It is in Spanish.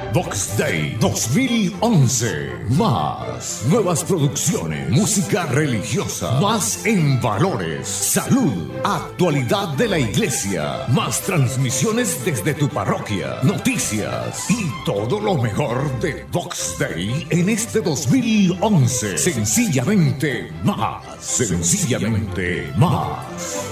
Vox Day 2011. Más nuevas producciones, música religiosa, más en valores, salud, actualidad de la iglesia, más transmisiones desde tu parroquia, noticias y todo lo mejor de Vox Day en este 2011. Sencillamente más. Sencillamente más.